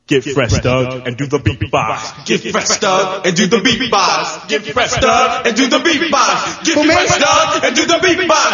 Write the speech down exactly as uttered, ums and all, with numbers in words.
Get fresh, Doug, and do the beatbox. Get fresh, Doug, and do the beatbox. Get fresh, Doug, and do the beatbox. Get fresh, Doug, and do the beatbox.